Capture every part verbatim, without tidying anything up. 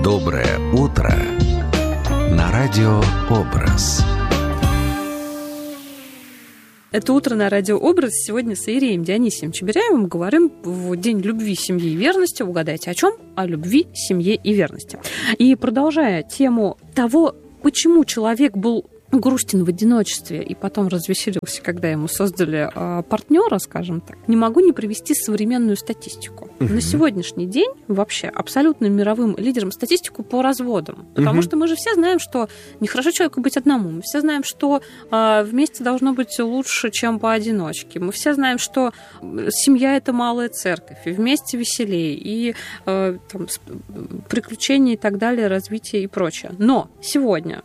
Доброе утро на радио «Образ». Это «Утро на радио «Образ». Сегодня с Иереем Дионисием Чебиряевым говорим в День любви, семьи и верности. Угадайте, о чем? О любви, семье и верности. И продолжая тему того, почему человек был грустен в одиночестве и потом развеселился, когда ему создали э, партнера, скажем так, не могу не привести современную статистику. Uh-huh. На сегодняшний день вообще абсолютно мировым лидером статистику по разводам. Потому uh-huh. что мы же все знаем, что нехорошо человеку быть одному. Мы все знаем, что э, вместе должно быть лучше, чем поодиночке. Мы все знаем, что семья — это малая церковь, и вместе веселее, и э, там, приключения и так далее, развитие и прочее. Но сегодня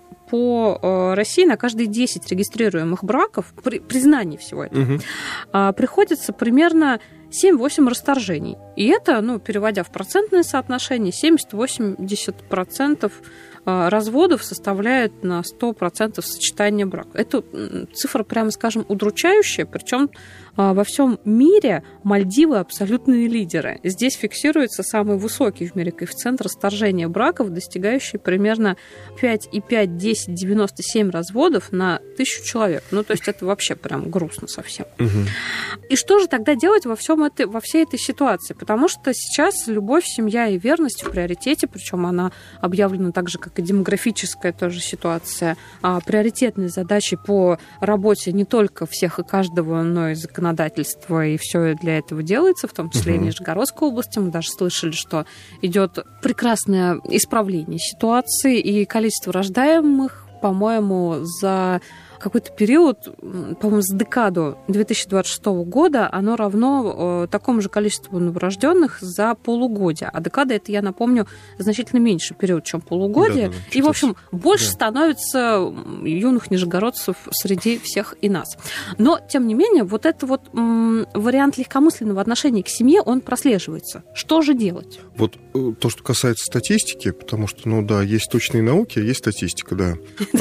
по России на каждые десять регистрируемых браков, при признании всего этого, угу. приходится примерно семь-восемь расторжений. И это, ну, переводя в процентное соотношение, семьдесят-восемьдесят процентов разводов составляет на сто процентов сочетания брака. Это цифра, прямо скажем, удручающая, причем во всем мире Мальдивы абсолютные лидеры. Здесь фиксируется самый высокий в мире коэффициент расторжения браков, достигающий примерно пять и пять - десять - девяносто семь разводов на тысячу человек. Ну, то есть это вообще прям грустно совсем. Угу. И что же тогда делать во, всем это, во всей этой ситуации? Потому что сейчас любовь, семья и верность в приоритете, причем она объявлена так же, как и демографическая тоже ситуация, приоритетной задачей по работе не только всех и каждого, но и законодательства, и все для этого делается, в том числе и в Нижегородской области. Мы даже слышали, что идет прекрасное исправление ситуации, и количество рождаемых, по-моему, за какой-то период, по-моему, с декаду две тысячи двадцать шестого года, оно равно э, такому же количеству новорожденных за полугодие. А декада — это, я напомню, значительно меньше период, чем полугодие. Да, да, да, и, в общем, больше да. становится юных нижегородцев среди всех и нас. Но, тем не менее, вот этот вот м- вариант легкомысленного отношения к семье, он прослеживается. Что же делать? Вот то, что касается статистики, потому что, ну да, есть точные науки, есть статистика, да.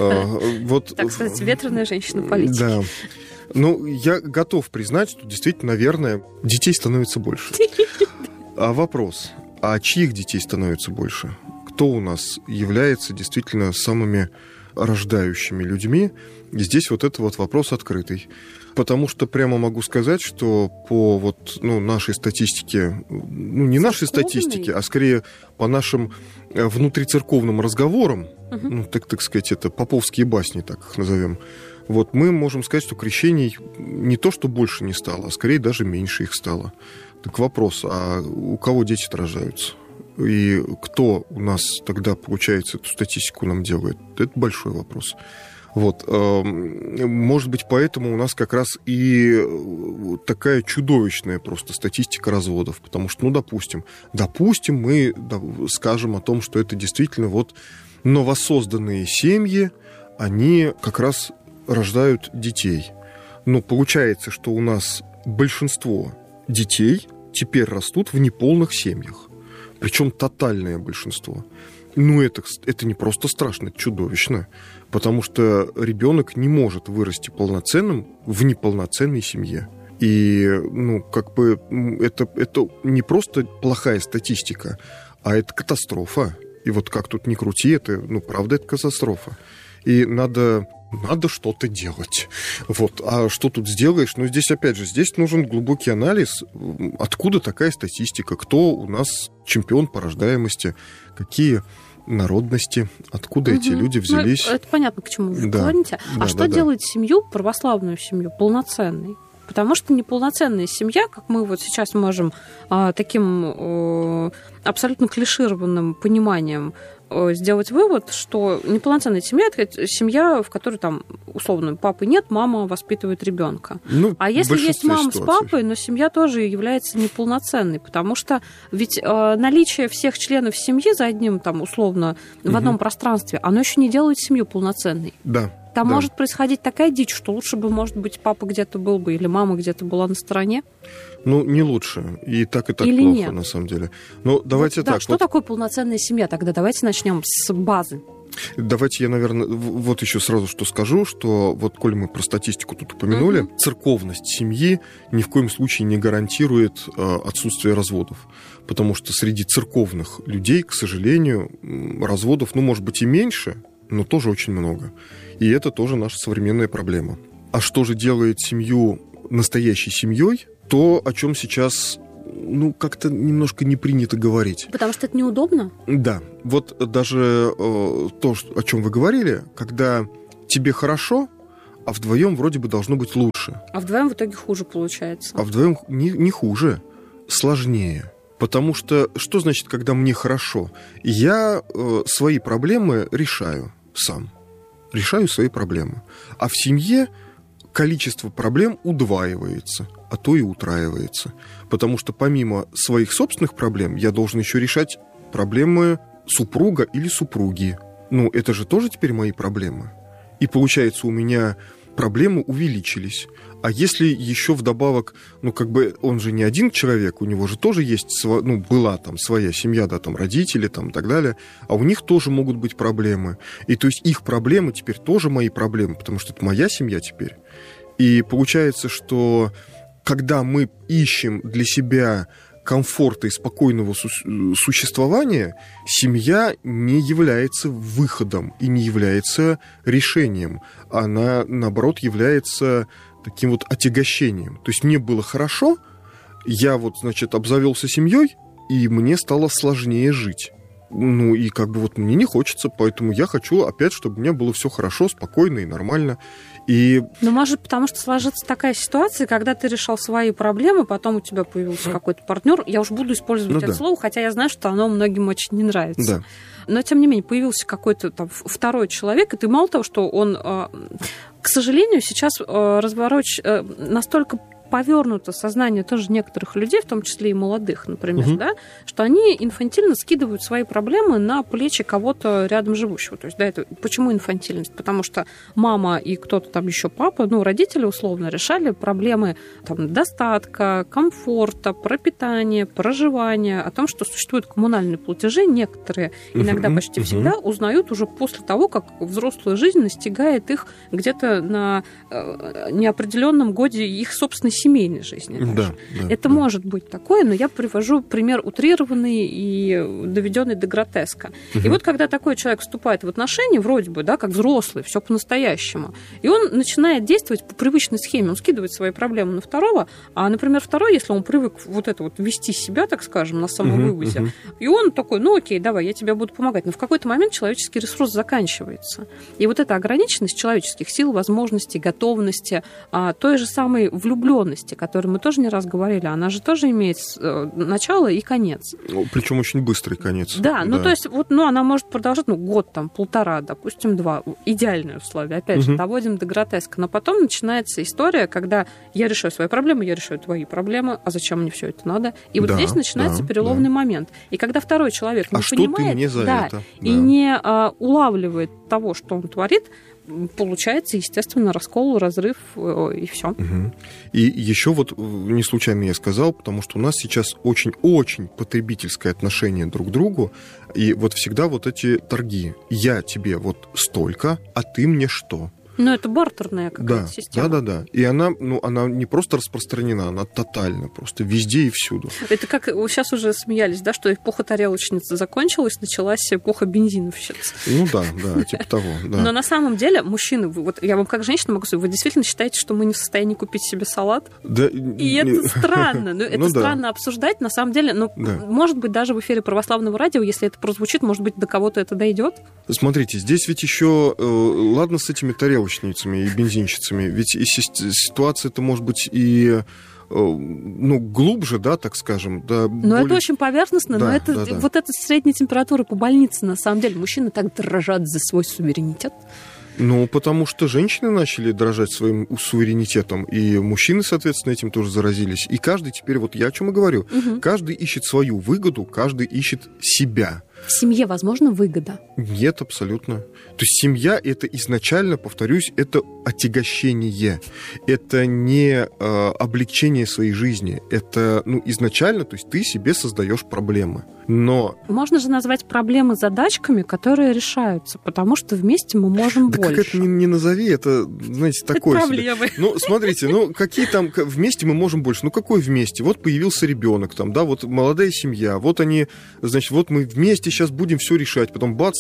Так сказать, ветреная женщина политики. Да. Ну, я готов признать, что действительно, наверное, детей становится больше. А вопрос, а чьих детей становится больше? Кто у нас является действительно самыми рождающими людьми? И здесь вот это вот вопрос открытый. Потому что прямо могу сказать, что по вот, ну, нашей статистике, ну, не нашей статистике, а скорее по нашим внутрицерковным разговорам, угу. ну, так, так сказать, это поповские басни, так их назовем, вот мы можем сказать, что крещений не то, что больше не стало, а скорее даже меньше их стало. Так вопрос, а у кого дети-то рождаются? И кто у нас тогда, получается, эту статистику нам делает? Это большой вопрос. Вот. Может быть, поэтому у нас как раз и такая чудовищная просто статистика разводов. Потому что, ну, допустим, допустим, мы скажем о том, что это действительно вот новосозданные семьи, они как раз рождают детей. Но получается, что у нас большинство детей теперь растут в неполных семьях. Причем тотальное большинство. Ну, это, это не просто страшно, это чудовищно. Потому что ребенок не может вырасти полноценным в неполноценной семье. И, ну, как бы, это, это не просто плохая статистика, а это катастрофа. И вот как тут ни крути, это, ну, правда, это катастрофа. И надо... Надо что-то делать. Вот. А что тут сделаешь? Ну, здесь, опять же, здесь нужен глубокий анализ. Откуда такая статистика? Кто у нас чемпион по рождаемости? Какие народности? Откуда угу. эти люди взялись? Ну, это понятно, к чему вы да. клоните. А да, что да, делать да. семью, православную семью, полноценной? Потому что неполноценная семья, как мы вот сейчас можем а, таким а, абсолютно клишированным пониманием сделать вывод, что неполноценная семья — это семья, в которой там условно папы нет, мама воспитывает ребенка. Ну, а если есть мама ситуаций. С папой, но семья тоже является неполноценной, потому что ведь э, наличие всех членов семьи за одним там условно в угу. одном пространстве, оно еще не делает семью полноценной. Да. Там да. может происходить такая дичь, что лучше бы, может быть, папа где-то был бы или мама где-то была на стороне. Ну, не лучше. И так, и так или плохо, нет? На самом деле. Но давайте вот, да, так. Что вот... такое полноценная семья тогда? Давайте начнем с базы. Давайте я, наверное, вот еще сразу что скажу, что вот, коль мы про статистику тут упомянули, mm-hmm. церковность семьи ни в коем случае не гарантирует э, отсутствие разводов. Потому что среди церковных людей, к сожалению, разводов, ну, может быть, и меньше, но тоже очень много. И это тоже наша современная проблема. А что же делает семью настоящей семьей? То, о чем сейчас, ну, как-то немножко не принято говорить. Потому что это неудобно? Да. Вот даже э, то, о чем вы говорили, когда тебе хорошо, а вдвоем вроде бы должно быть лучше. А вдвоем в итоге хуже получается. А вдвоем не, не хуже, сложнее. Потому что что значит, когда мне хорошо? Я э, свои проблемы решаю сам. Решаю свои проблемы. А в семье количество проблем удваивается, а то и утраивается. Потому что помимо своих собственных проблем я должен еще решать проблемы супруга или супруги. Ну, это же тоже теперь мои проблемы. И получается, у меня проблемы увеличились. А если еще вдобавок, ну, как бы он же не один человек, у него же тоже есть, ну, была там своя семья, да, там родители, там и так далее, а у них тоже могут быть проблемы. И то есть их проблемы теперь тоже мои проблемы, потому что это моя семья теперь. И получается, что когда мы ищем для себя комфорта и спокойного су- существования, семья не является выходом и не является решением. Она, наоборот, является таким вот отягощением. То есть мне было хорошо, я вот, значит, обзавелся семьей, и мне стало сложнее жить. Ну, и как бы вот мне не хочется, поэтому я хочу опять, чтобы у меня было все хорошо, спокойно и нормально. И... Ну, может, потому что сложится такая ситуация, когда ты решал свои проблемы, потом у тебя появился какой-то партнер. Я уж буду использовать ну, это да. слово, хотя я знаю, что оно многим очень не нравится. Да. Но, тем не менее, появился какой-то там второй человек, и ты мало того, что он, к сожалению, сейчас развороч... настолько повернуто сознание тоже некоторых людей, в том числе и молодых, например, угу. да, что они инфантильно скидывают свои проблемы на плечи кого-то рядом живущего. То есть, да, это почему инфантильность? Потому что мама и кто-то там еще папа, ну, родители условно решали проблемы там, достатка, комфорта, пропитания, проживания, о том, что существуют коммунальные платежи, некоторые, иногда почти всегда, узнают уже после того, как взрослая жизнь настигает их где-то на э, неопределенном годе их собственной семейной жизни. Да, да, это да. может быть такое, но я привожу пример утрированный и доведенный до гротеска. Угу. И вот когда такой человек вступает в отношения, вроде бы, да, как взрослый, все по-настоящему, и он начинает действовать по привычной схеме, он скидывает свои проблемы на второго, а, например, второй, если он привык вот это вот вести себя, так скажем, на самовывозе, угу, угу. и он такой, ну окей, давай, я тебе буду помогать, но в какой-то момент человеческий ресурс заканчивается. И вот эта ограниченность человеческих сил, возможностей, готовности, той же самой влюбленности, о которой мы тоже не раз говорили, она же тоже имеет начало и конец. Причем очень быстрый конец. Да, ну да. то есть вот, ну, она может продолжать ну, год, там, полтора, допустим, два. Идеальные условия. Опять угу. же, доводим до гротеска. Но потом начинается история, когда я решаю свои проблемы, я решаю твои проблемы, а зачем мне все это надо? И вот да, здесь начинается да, переломный да. момент. И когда второй человек не а понимает что ты мне за да, это? и да. не а, улавливает того, что он творит, получается, естественно, раскол, разрыв и все. Угу. И еще вот не случайно я сказал, потому что у нас сейчас очень-очень потребительское отношение друг к другу, и вот всегда вот эти торги. Я тебе вот столько, а ты мне что? Ну, это бартерная какая-то да, система. Да, да, да. И она, ну, она не просто распространена, она тотально просто везде и всюду. Это как сейчас уже смеялись, да, что эпоха тарелочницы закончилась, началась эпоха бензиновщиц. Ну да, да, типа того, да. Но на самом деле, мужчины, вот я вам как женщина могу сказать, вы действительно считаете, что мы не в состоянии купить себе салат? Да. И это странно. Ну, это странно обсуждать, на самом деле, но, может быть, даже в эфире православного радио, если это прозвучит, может быть, до кого-то это дойдет? Смотрите, здесь ведь еще, ладно, с этими тарелочницами, и бензинщицами. Ведь и ситуация-то может быть и ну, глубже, да, так скажем. Да, но более... это очень поверхностно, да, но это, да, да. вот это средняя температура по больнице, на самом деле. Мужчины так дрожат за свой суверенитет. Ну, потому что женщины начали дрожать своим суверенитетом, и мужчины, соответственно, этим тоже заразились. И каждый теперь, вот я о чем и говорю, угу. каждый ищет свою выгоду, каждый ищет себя. В семье возможна выгода? Нет, абсолютно. То есть семья — это изначально, повторюсь, это отягощение. Это не э, облегчение своей жизни. Это, ну, изначально, то есть ты себе создаешь проблемы. Но... Можно же назвать проблемы задачками, которые решаются, потому что вместе мы можем да больше. Да как это не, не назови, это, знаете, такое это проблемы. Себе. Ну, смотрите, ну, какие там... Вместе мы можем больше. Ну, какой вместе? Вот появился ребенок там, да, вот молодая семья, вот они, значит, вот мы вместе сейчас будем все решать. Потом бац,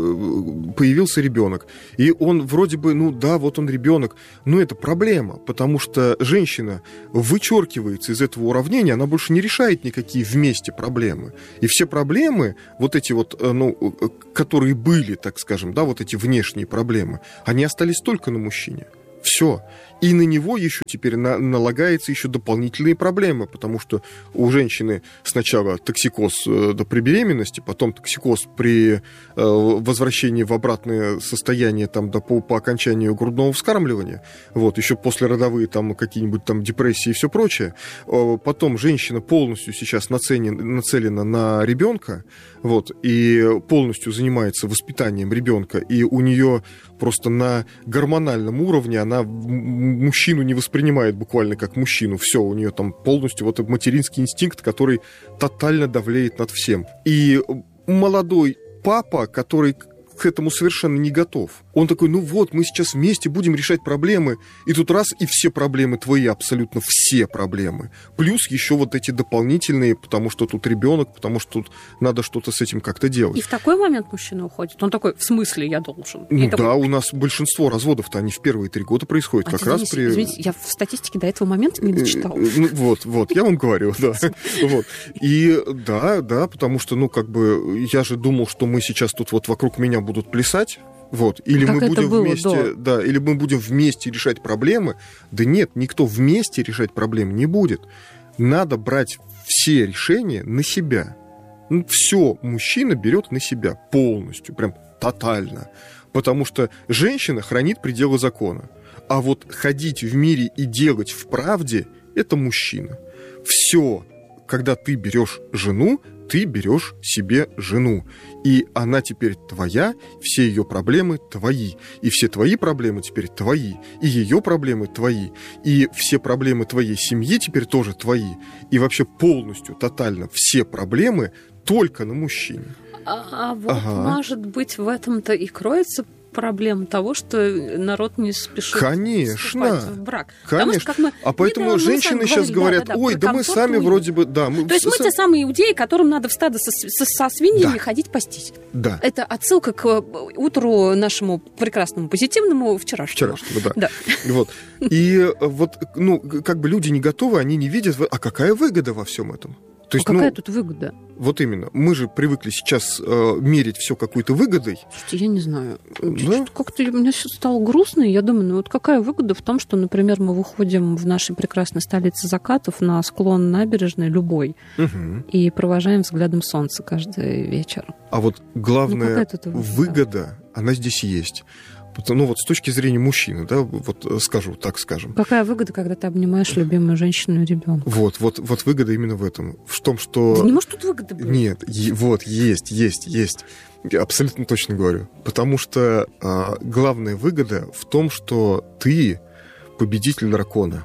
там появился ребенок. И он вроде бы, ну да, вот он ребенок, но это проблема, потому что женщина вычеркивается из этого уравнения, она больше не решает никакие вместе проблемы. И все проблемы, вот эти вот, ну, которые были, так скажем, да, вот эти внешние проблемы, они остались только на мужчине. Все. И на него еще теперь на, налагаются еще дополнительные проблемы, потому что у женщины сначала токсикоз э, до при беременности, потом токсикоз при э, возвращении в обратное состояние там, до, по, по окончанию грудного вскармливания, вот, еще послеродовые там какие-нибудь там депрессии и все прочее. Э, потом женщина полностью сейчас нацелена, нацелена на ребенка, вот, и полностью занимается воспитанием ребенка, и у нее просто на гормональном уровне она мужчину не воспринимает буквально как мужчину. Все, у нее там полностью вот этот материнский инстинкт, который тотально давлеет над всем. И молодой папа, который к этому совершенно не готов. Он такой, ну вот, мы сейчас вместе будем решать проблемы, и тут раз, и все проблемы твои, абсолютно все проблемы. Плюс еще вот эти дополнительные, потому что тут ребенок, потому что тут надо что-то с этим как-то делать. И в такой момент мужчина уходит? Он такой, в смысле я должен? Ну и да, такой... у нас большинство разводов-то, они в первые три года происходят. А, как извините, раз при... извините, я в статистике до этого момента не дочитала. Ну, вот, вот, я вам говорю, да. Вот. И да, да, потому что, ну, как бы, я же думал, что мы сейчас тут вот вокруг меня будут плясать, вот, или так мы будем было, вместе, да. да, или мы будем вместе решать проблемы. Да нет, никто вместе решать проблемы не будет. Надо брать все решения на себя. Ну, все мужчина берет на себя полностью, прям тотально. Потому что женщина хранит пределы закона. А вот ходить в мире и делать в правде — это мужчина. Все, когда ты берешь жену, ты берешь себе жену. И она теперь твоя, все ее проблемы твои. И все твои проблемы теперь твои. И ее проблемы твои. И все проблемы твоей семьи теперь тоже твои. И вообще полностью, тотально все проблемы только на мужчине. А, а вот, ага. может быть, в этом-то и кроется проблем того, что народ не спешит Конечно. вступать в брак. Конечно. Что, как мы, а поэтому женщины сейчас говорят, да, да, да, ой, да мы сами уют. Вроде бы... Да, мы... То есть мы те самые иудеи, которым надо в стадо со, со, со свиньями да. ходить пастись. Да. Это отсылка к утру нашему прекрасному, позитивному вчерашнему. Вчерашнему, да. да. Вот. И вот, ну, как бы люди не готовы, они не видят, а какая выгода во всем этом? То есть, а какая ну, тут выгода? Вот именно. Мы же привыкли сейчас э, мерить все какой-то выгодой. Слушайте, я не знаю. Да? Как-то мне сейчас стало грустно, и я думаю, ну вот какая выгода в том, что, например, мы выходим в нашей прекрасной столице закатов на склон набережной, любой, угу. и провожаем взглядом солнце каждый вечер. А вот главная ну, выгода? выгода, она здесь есть. Ну вот с точки зрения мужчины, да, вот скажу, так скажем. Какая выгода, когда ты обнимаешь любимую женщину и ребенка? Вот, вот, вот выгода именно в этом. В том, что... Да не может тут выгода быть. Нет, е- вот, есть, есть, есть. Я абсолютно точно говорю. Потому что а, главная выгода в том, что ты победитель дракона.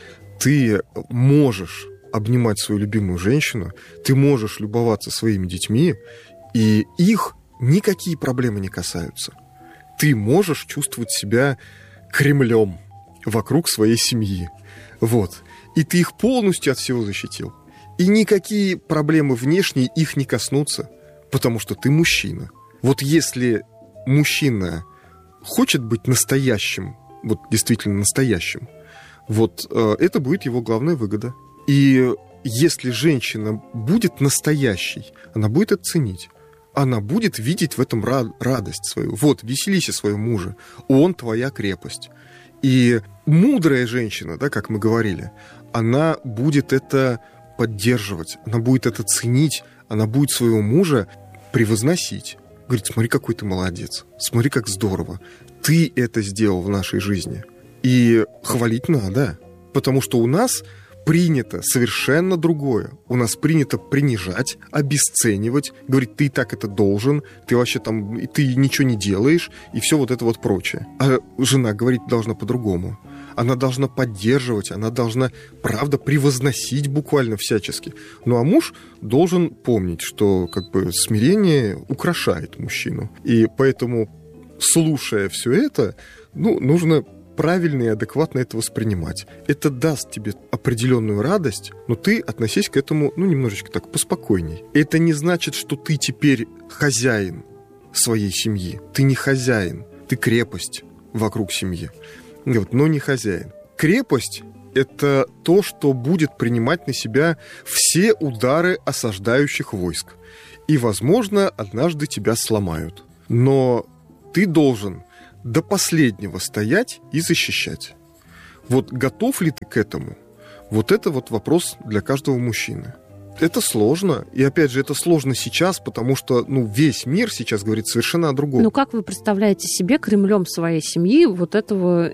Ты можешь обнимать свою любимую женщину, ты можешь любоваться своими детьми, и их никакие проблемы не касаются. Ты можешь чувствовать себя Кремлем вокруг своей семьи. Вот. И ты их полностью от всего защитил. И никакие проблемы внешние их не коснутся, потому что ты мужчина. Вот если мужчина хочет быть настоящим, вот действительно настоящим, вот э, это будет его главная выгода. И если женщина будет настоящей, она будет это ценить. Она будет видеть в этом радость свою. Вот, веселись о своем муже. Он твоя крепость. И мудрая женщина, да, как мы говорили, она будет это поддерживать, она будет это ценить, она будет своего мужа превозносить. Говорит, смотри, какой ты молодец, смотри, как здорово. Ты это сделал в нашей жизни. И хвалить надо, потому что у нас принято совершенно другое. У нас принято принижать, обесценивать, говорить, ты и так это должен, ты вообще там, ты ничего не делаешь, и все вот это вот прочее. А жена говорить должна по-другому. Она должна поддерживать, она должна, правда, превозносить буквально всячески. Ну а муж должен помнить, что как бы смирение украшает мужчину. И поэтому, слушая все это, ну, нужно правильно и адекватно это воспринимать. Это даст тебе определенную радость, но ты относись к этому, ну, немножечко так поспокойней. Это не значит, что ты теперь хозяин своей семьи. Ты не хозяин, ты крепость вокруг семьи. Вот, но не хозяин. Крепость — это то, что будет принимать на себя все удары осаждающих войск. И, возможно, однажды тебя сломают. Но ты должен до последнего стоять и защищать. Вот готов ли ты к этому? Вот это вот вопрос для каждого мужчины. Это сложно. И, опять же, это сложно сейчас, потому что, ну, весь мир сейчас говорит совершенно о другом. Ну, как вы представляете себе Кремлем своей семьи вот этого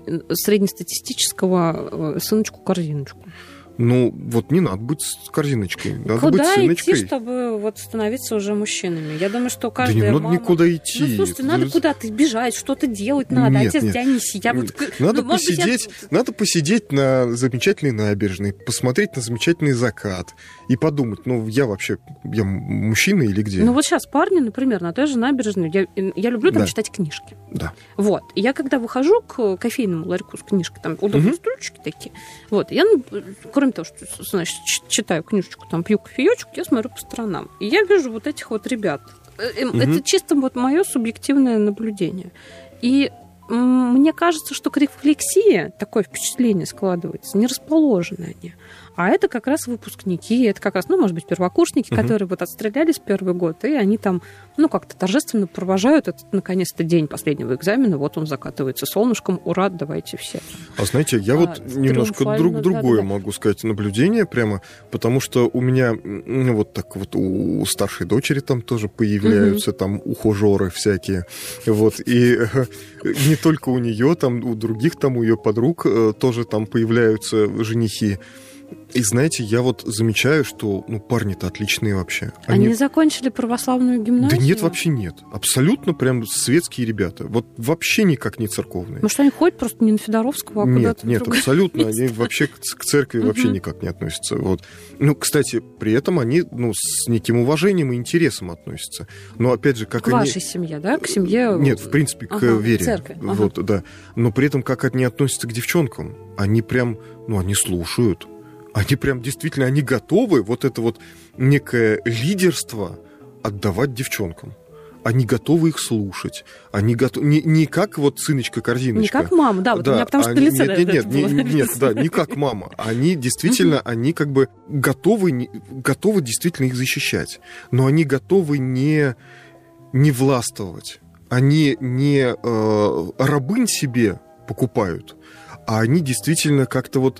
среднестатистического сыночку-корзиночку? Ну, вот не надо быть с корзиночкой, надо Куда быть сыночкой. идти, чтобы вот становиться уже мужчинами? Я думаю, что каждая да не надо мама... никуда идти. Ну, слушайте, надо куда-то бежать, что-то делать надо. Нет, Отец нет. Дионисий, я вот... Надо, ну, может быть, посидеть, я... надо посидеть на замечательной набережной, посмотреть на замечательный закат и подумать, ну, я вообще, я мужчина или где? Ну, вот сейчас парни, например, на той же набережной, я, я люблю там Да. читать книжки. Да. Вот. И я когда выхожу к кофейному ларьку с книжкой, там удобные Мгм. стульчики такие, вот, я, ну, кроме того, что, значит, ч- читаю книжечку, там, пью кофеечку, я смотрю по сторонам. И я вижу вот этих вот ребят. Э, э, Мгм. Это чисто вот мое субъективное наблюдение. И м, мне кажется, что к рефлексии такое впечатление складывается, не расположены они. А это как раз выпускники, это как раз, ну, может быть, первокурсники, Мгм. которые вот отстрелялись первый год, и они там, ну, как-то торжественно провожают этот, наконец-то, день последнего экзамена. Вот он закатывается солнышком. Ура, давайте все. А знаете, я А, вот немножко триумфально, друг, да, другое да, да. могу сказать наблюдение прямо, потому что у меня, ну, вот так вот у, у старшей дочери там тоже появляются там ухажеры всякие, вот, и э, не только у нее, там у других, там у ее подруг э, тоже там появляются женихи. И знаете, я вот замечаю, что, ну, парни-то отличные вообще. Они, закончили православную гимназию? Да нет, вообще нет. Абсолютно прям светские ребята. Вот вообще никак не церковные. Может, они ходят просто не на Федоровского, а Нет, куда-то нет, другое абсолютно. место? Они вообще к к церкви вообще Мгм. никак не относятся. Вот. Ну, кстати, при этом они, ну, с неким уважением и интересом относятся. Но опять же, как К они... вашей семье, да? К семье... Нет, в принципе, к Ага, вере. к церкви. Ага. Вот, да. Но при этом, как они относятся к девчонкам, они прям, ну, они слушают. Они прям действительно, они готовы вот это вот некое лидерство отдавать девчонкам. Они готовы их слушать. Они готовы... Не, не как вот сыночка-корзиночка. Не как мама, да, вот у меня потому что на они- лице нет, это нет, было нет, нет, нет, написано. да, не как мама. Они действительно, они как бы готовы, не- готовы действительно их защищать. Но они готовы не, не властвовать. Они не э, рабынь себе покупают, а они действительно как-то вот...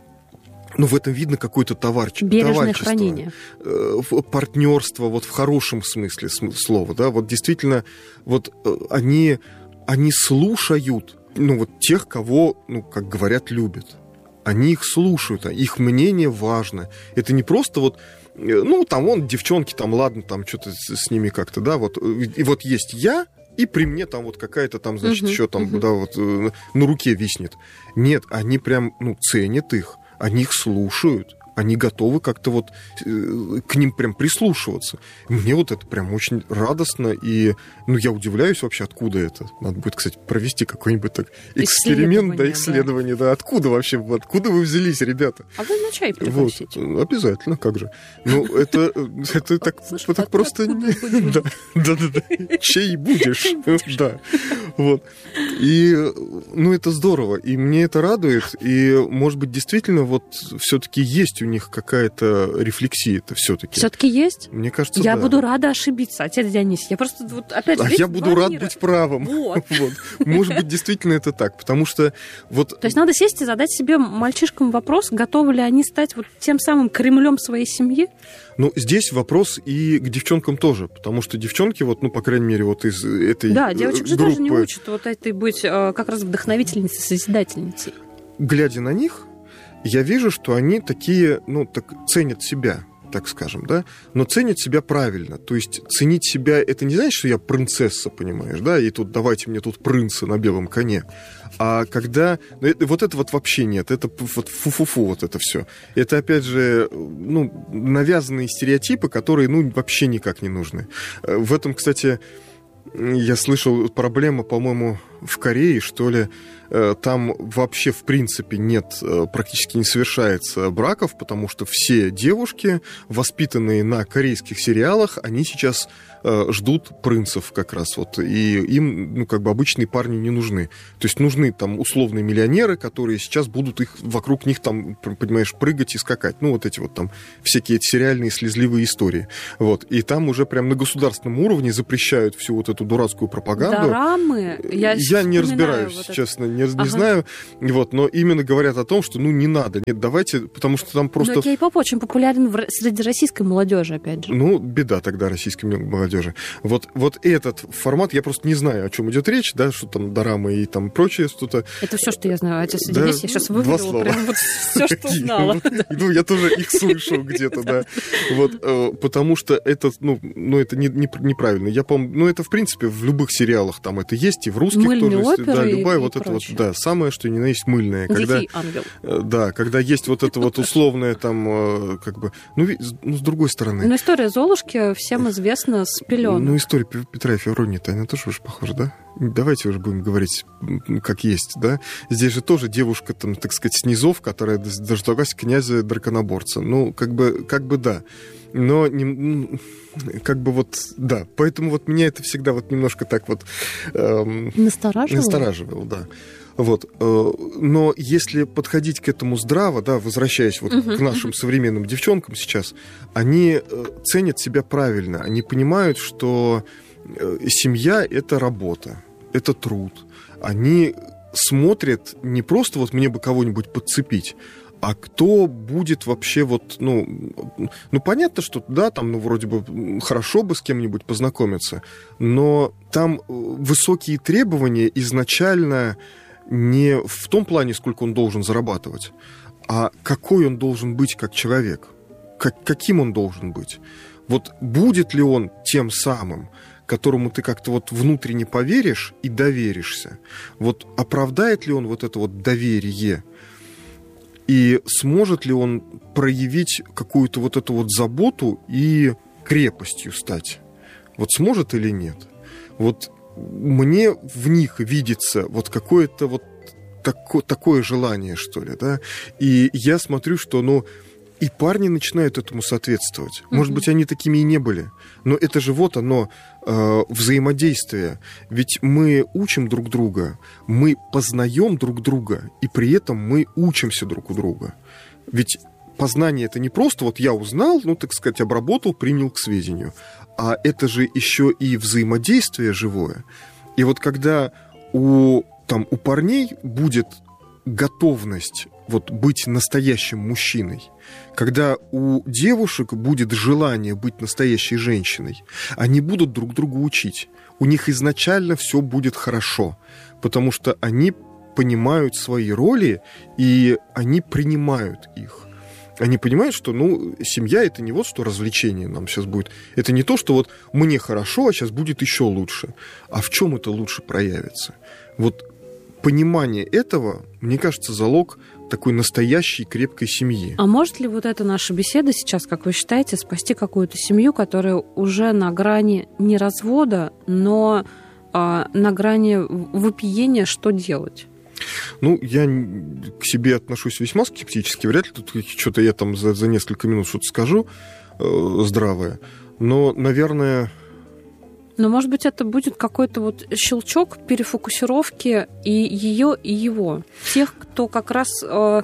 Ну, в этом видно какое-то товарч... Бережное товарищество, хранение. э, в- партнерство, вот в хорошем смысле см- слова, да, вот действительно, вот э, они, они слушают, ну, вот тех, кого, ну, как говорят, любят. Они их слушают, а их мнение важно. Это не просто вот, э, ну, там, вон, девчонки, там, ладно, там, что-то с, с ними как-то, да, вот, э, и вот есть я, и при мне там вот какая-то там, значит, Мгм, еще там, мгм. да, вот, э, на руке виснет. Нет, они прям, ну, ценят их. Они их слушают, они готовы как-то вот э, к ним прям прислушиваться. Мне вот это прям очень радостно, и, ну, я удивляюсь вообще, откуда это. Надо будет, кстати, провести какой-нибудь так эксперимент, да, Исследование, исследование, да. Откуда вообще, откуда вы взялись, ребята? А вы на чай Вот, пригласите. обязательно, как же. Ну, это, это так, Слушай, так а просто... откуда не- будем? Да, да, да, да. Чей будешь? Да. Вот. И, ну, это здорово. И мне это радует. И, может быть, действительно, вот все-таки есть у них какая-то рефлексия-то все-таки. Все-таки есть? Мне кажется, Я да. буду рада ошибиться, отец Дионисий. Я просто, вот, опять же, А видите, я буду два рад мира. быть правым. Вот. Вот. Может быть, действительно это так. Потому что вот... То есть надо сесть и задать себе мальчишкам вопрос, готовы ли они стать вот тем самым Кремлем своей семьи? Ну, здесь вопрос и к девчонкам тоже, потому что девчонки, вот, ну, по крайней мере, вот из этой Да, девочек же группы, даже не учат вот этой быть э, как раз вдохновительницей, созидательницей. глядя на них, я вижу, что они такие, ну, так ценят себя, так скажем, да, но ценят себя правильно. То есть ценить себя, это не значит, что я принцесса, понимаешь, да, и тут давайте мне тут принца на белом коне. А когда... Вот это вот вообще нет, это вот фу-фу-фу, вот это все. Это, опять же, ну, навязанные стереотипы, которые, ну, вообще никак не нужны. В этом, кстати, я слышал, проблема, по-моему, в Корее, что ли, там вообще, в принципе, нет, практически не совершается браков, потому что все девушки, воспитанные на корейских сериалах, они сейчас ждут принцев как раз вот, и им, ну, как бы обычные парни не нужны. То есть нужны там условные миллионеры, которые сейчас будут их, вокруг них там, понимаешь, прыгать и скакать. Ну, вот эти вот там всякие эти сериальные слезливые истории. Вот. И там уже прям на государственном уровне запрещают всю вот эту дурацкую пропаганду. Дорамы? Я, Я не разбираюсь, вот честно, не, не ага. знаю. Вот, но именно говорят о том, что ну не надо, нет, давайте, потому что там просто... Но кей-поп очень популярен в... среди российской молодежи, опять же. Ну, беда тогда российской молодежи. Вот, вот этот формат, я просто не знаю, о чем идет речь, да, что там дорамы и там прочее что-то. Это все, что я знаю. Отец, да, я сейчас вывалила прям вот все, что знала. Ну, я тоже их слышал где-то, да. Вот, потому что это, ну, ну это неправильно. Я помню, ну, это, в принципе, в любых сериалах там это есть, и в русских тоже, да, любая вот это вот, да, самое, что ни на есть мыльное. Дикий ангел. Да, когда есть вот это вот условное там, как бы, ну, с другой стороны. Но история Золушки всем известна с пелёнок. Ну, история Петра и Февронии-то, она тоже уже похожа, да? Давайте уже будем говорить, как есть, да? Здесь же тоже девушка, там, так сказать, с низов, которая дождалась князя-драконоборца. Ну, как бы, как бы да. Но не, как бы вот, да. Поэтому вот меня это всегда вот немножко так вот... Эм, настораживало? Настораживало, да. Вот. Но если подходить к этому здраво, да, возвращаясь вот uh-huh, к нашим uh-huh. современным девчонкам сейчас, они ценят себя правильно. Они понимают, что семья — это работа, это труд. Они смотрят не просто вот мне бы кого-нибудь подцепить, а кто будет вообще вот, ну, ну, понятно, что, да, там, ну, вроде бы хорошо бы с кем-нибудь познакомиться, но там высокие требования изначально не в том плане, сколько он должен зарабатывать, а какой он должен быть как человек, как, каким он должен быть. Вот будет ли он тем самым, которому ты как-то вот внутренне поверишь и доверишься, вот оправдает ли он вот это вот доверие, и сможет ли он проявить какую-то вот эту вот заботу и крепостью стать, вот сможет или нет. Вот мне в них видится вот какое-то вот тако, такое желание, что ли, да, и я смотрю, что, ну, и парни начинают этому соответствовать. Может mm-hmm. быть, они такими и не были, но это же вот оно, э, взаимодействие. Ведь мы учим друг друга, мы познаем друг друга, и при этом мы учимся друг у друга. Ведь познание — это не просто вот я узнал, ну, так сказать, обработал, принял к сведению, а это же еще и взаимодействие живое. И вот когда у, там, у парней будет готовность вот быть настоящим мужчиной, когда у девушек будет желание быть настоящей женщиной, они будут друг друга учить. У них изначально все будет хорошо, потому что они понимают свои роли, и они принимают их. Они понимают, что, ну, семья — это не вот что развлечение нам сейчас будет. Это не то, что вот мне хорошо, а сейчас будет еще лучше. А в чем это лучше проявится? Вот понимание этого, мне кажется, залог такой настоящей крепкой семьи. А может ли вот эта наша беседа сейчас, как вы считаете, спасти какую-то семью, которая уже на грани не развода, но а, на грани вопиения, что делать? Ну, я к себе отношусь весьма скептически. Вряд ли тут что-то я там за, за несколько минут что-то скажу э, здравое. Но, наверное... Но, может быть, это будет какой-то вот щелчок перефокусировки и ее, и его. Тех, кто как раз э,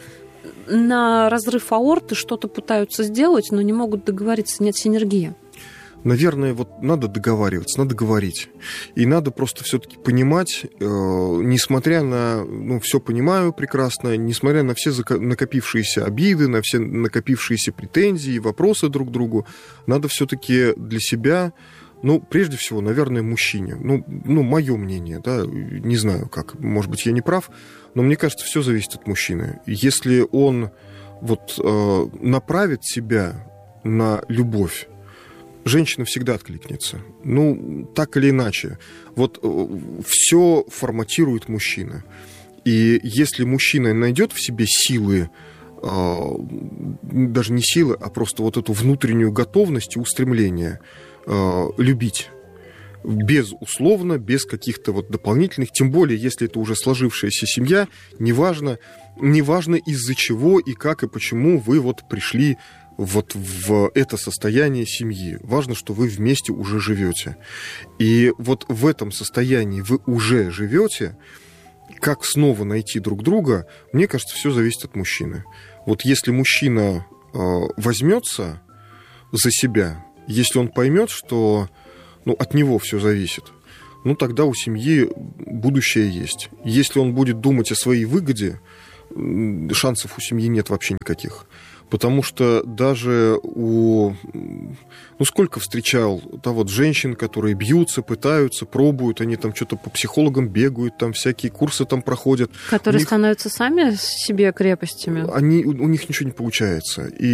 на разрыв аорты что-то пытаются сделать, но не могут договориться, нет синергии. Наверное, вот надо договариваться, надо говорить. И надо просто все-таки понимать, э, несмотря на... Ну, все понимаю прекрасно, несмотря на все зако- накопившиеся обиды, на все накопившиеся претензии, вопросы друг к другу, надо все-таки для себя Ну, прежде всего, наверное, мужчине. Ну, ну, мое мнение, да, не знаю как, может быть, я не прав, но мне кажется, все зависит от мужчины. Если он вот э, направит себя на любовь, женщина всегда откликнется. Ну, так или иначе. Вот э, все форматирует мужчина. И если мужчина найдет в себе силы, э, даже не силы, а просто вот эту внутреннюю готовность и устремление э, любить, безусловно, без каких-то вот дополнительных, тем более, если это уже сложившаяся семья, неважно, неважно из-за чего и как и почему вы вот пришли вот в это состояние семьи. Важно, что вы вместе уже живете. И вот в этом состоянии вы уже живете. Как снова найти друг друга, мне кажется, все зависит от мужчины. Вот если мужчина э, возьмется за себя, если он поймет, что ну, от него все зависит, ну тогда у семьи будущее есть. Если он будет думать о своей выгоде, шансов у семьи нет вообще никаких. Потому что даже у... Ну, сколько встречал, да, вот женщин, которые бьются, пытаются, пробуют, они там что-то по психологам бегают, там всякие курсы там проходят. Которые них... становятся сами себе крепостями. Они, у них ничего не получается. И